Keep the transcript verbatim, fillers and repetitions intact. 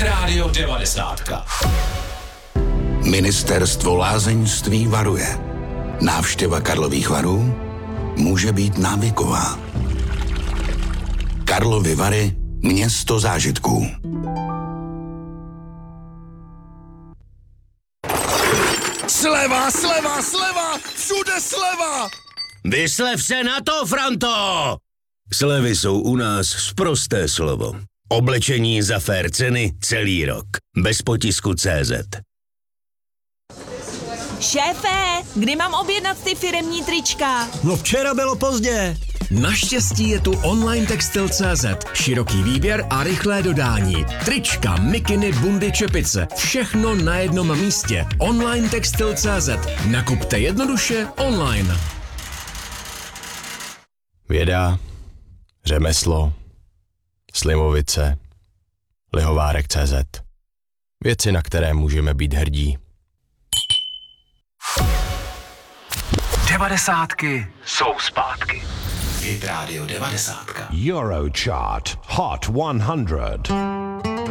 Rádio devadesátka. Ministerstvo lázeňství varuje. Návštěva Karlových Varů může být návyková. Karlovy Vary, město zážitků. Sleva, sleva, sleva, všude sleva! Vyslev se na to, Franto! Slevy jsou u nás sprosté slovo. Oblečení za fér ceny celý rok. Bez potisku C Z. Šéfe, kdy mám objednat ty firemní trička? No včera bylo pozdě. Naštěstí je tu online textil tečka cé zet. Široký výběr a rychlé dodání. Trička, mikiny, bundy, čepice. Všechno na jednom místě. online textil tečka cé zet. Nakupte jednoduše online. Věda, řemeslo, Slimovice, Lihovárek tečka cé zet. Věci, na které můžeme být hrdí. Devadesátky jsou zpátky. Hit Radio devadesátka. Eurochart Hot one hundred.